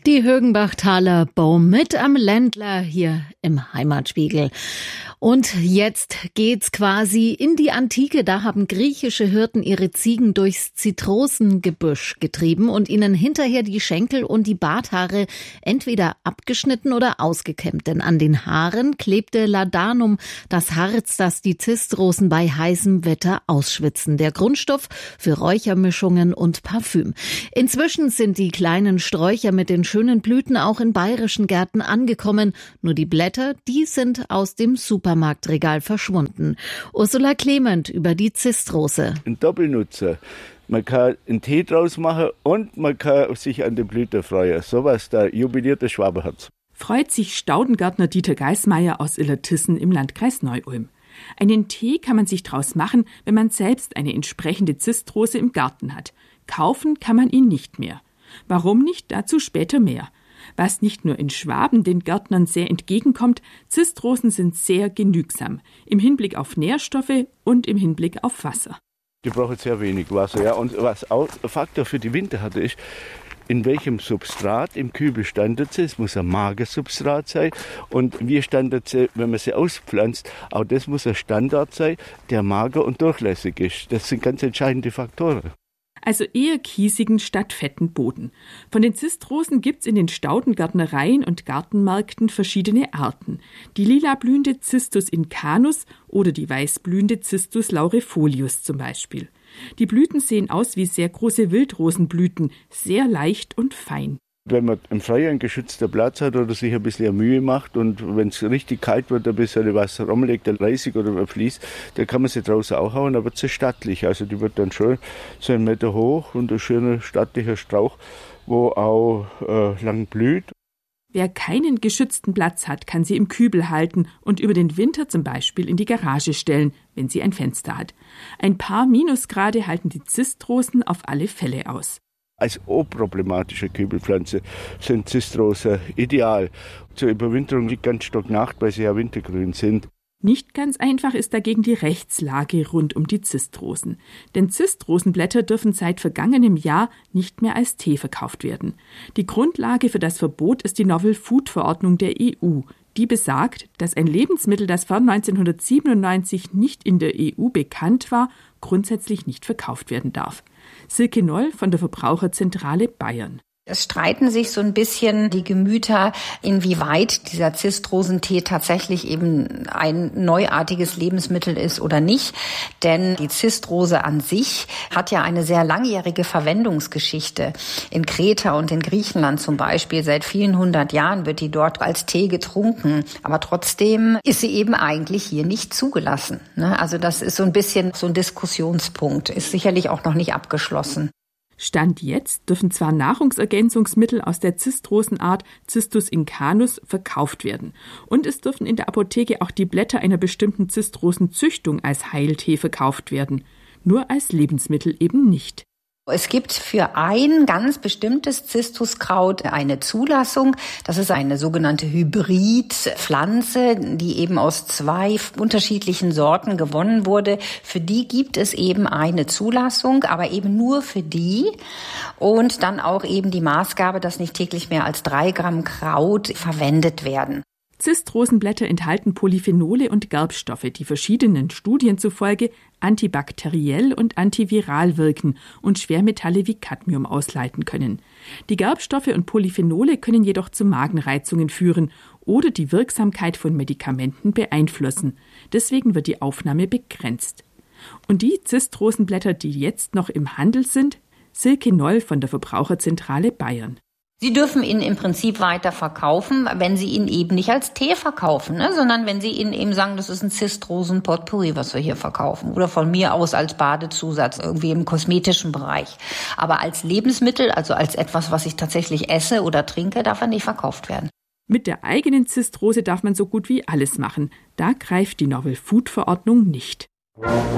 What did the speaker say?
Die Högenbachtaler Baum mit am Ländler hier im Heimatspiegel. Und jetzt geht's quasi in die Antike. Da haben griechische Hirten ihre Ziegen durchs Zitrosengebüsch getrieben und ihnen hinterher die Schenkel und die Barthaare entweder abgeschnitten oder ausgekämmt. Denn an den Haaren klebte Ladanum, das Harz, das die Zistrosen bei heißem Wetter ausschwitzen. Der Grundstoff für Räuchermischungen und Parfüm. Inzwischen sind die kleinen Sträucher mit den schönen Blüten auch in bayerischen Gärten angekommen. Nur die Blätter, die sind aus dem Supermarktregal verschwunden. Ursula Clement über die Zistrose. Ein Doppelnutzer. Man kann einen Tee draus machen und man kann sich an den Blüten freuen. Sowas, da jubiliert das Schwabenherz. Freut sich Staudengärtner Dieter Geismeier aus Illertissen im Landkreis Neu-Ulm. Einen Tee kann man sich draus machen, wenn man selbst eine entsprechende Zistrose im Garten hat. Kaufen kann man ihn nicht mehr. Warum nicht? Dazu später mehr. Was nicht nur in Schwaben den Gärtnern sehr entgegenkommt, Zistrosen sind sehr genügsam. Im Hinblick auf Nährstoffe und im Hinblick auf Wasser. Die brauchen sehr wenig Wasser. Ja. Und was auch ein Faktor für die Winterhärte ist, in welchem Substrat im Kübel standet sie. Es muss ein Magersubstrat sein. Und wie standet sie, wenn man sie auspflanzt? Auch das muss ein Standard sein, der mager und durchlässig ist. Das sind ganz entscheidende Faktoren. Also eher kiesigen statt fetten Boden. Von den Zistrosen gibt's in den Staudengärtnereien und Gartenmärkten verschiedene Arten. Die lila blühende Cistus incanus oder die weißblühende Cistus laurifolius zum Beispiel. Die Blüten sehen aus wie sehr große Wildrosenblüten, sehr leicht und fein. Wenn man im Freien einen geschützten Platz hat oder sich ein bisschen Mühe macht und wenn es richtig kalt wird, ein bisschen was rumlegt, ein Reisig oder ein Vlies, dann kann man sie draußen auch hauen, aber sie stattlich. Also die wird dann schön so 1 Meter hoch und ein schöner stattlicher Strauch, wo auch lang blüht. Wer keinen geschützten Platz hat, kann sie im Kübel halten und über den Winter zum Beispiel in die Garage stellen, wenn sie ein Fenster hat. Ein paar Minusgrade halten die Zistrosen auf alle Fälle aus. Als unproblematische Kübelpflanze sind Zistrosen ideal. Zur Überwinterung liegt ganz stocknacht, weil sie ja wintergrün sind. Nicht ganz einfach ist dagegen die Rechtslage rund um die Zistrosen. Denn Zistrosenblätter dürfen seit vergangenem Jahr nicht mehr als Tee verkauft werden. Die Grundlage für das Verbot ist die Novel Food Verordnung der EU. Die besagt, dass ein Lebensmittel, das vor 1997 nicht in der EU bekannt war, grundsätzlich nicht verkauft werden darf. Silke Noll von der Verbraucherzentrale Bayern. Es streiten sich so ein bisschen die Gemüter, inwieweit dieser Zistrosentee tatsächlich eben ein neuartiges Lebensmittel ist oder nicht. Denn die Zistrose an sich hat ja eine sehr langjährige Verwendungsgeschichte. In Kreta und in Griechenland zum Beispiel seit vielen 100 Jahren wird die dort als Tee getrunken. Aber trotzdem ist sie eben eigentlich hier nicht zugelassen. Also das ist so ein bisschen so ein Diskussionspunkt. Ist sicherlich auch noch nicht abgeschlossen. Stand jetzt dürfen zwar Nahrungsergänzungsmittel aus der Zistrosenart Cistus incanus verkauft werden. Und es dürfen in der Apotheke auch die Blätter einer bestimmten Zistrosenzüchtung als Heiltee verkauft werden. Nur als Lebensmittel eben nicht. Es gibt für ein ganz bestimmtes Zistuskraut eine Zulassung. Das ist eine sogenannte Hybridpflanze, die eben aus 2 unterschiedlichen Sorten gewonnen wurde. Für die gibt es eben eine Zulassung, aber eben nur für die. Und dann auch eben die Maßgabe, dass nicht täglich mehr als 3 Gramm Kraut verwendet werden. Zistrosenblätter enthalten Polyphenole und Gerbstoffe, die verschiedenen Studien zufolge antibakteriell und antiviral wirken und Schwermetalle wie Cadmium ausleiten können. Die Gerbstoffe und Polyphenole können jedoch zu Magenreizungen führen oder die Wirksamkeit von Medikamenten beeinflussen. Deswegen wird die Aufnahme begrenzt. Und die Zistrosenblätter, die jetzt noch im Handel sind? Silke Noll von der Verbraucherzentrale Bayern. Sie dürfen ihn im Prinzip weiter verkaufen, wenn Sie ihn eben nicht als Tee verkaufen, sondern wenn Sie ihn eben sagen, das ist ein Zistrosen-Potpourri, was wir hier verkaufen. Oder von mir aus als Badezusatz, irgendwie im kosmetischen Bereich. Aber als Lebensmittel, also als etwas, was ich tatsächlich esse oder trinke, darf er nicht verkauft werden. Mit der eigenen Zistrose darf man so gut wie alles machen. Da greift die Novel Food Verordnung nicht.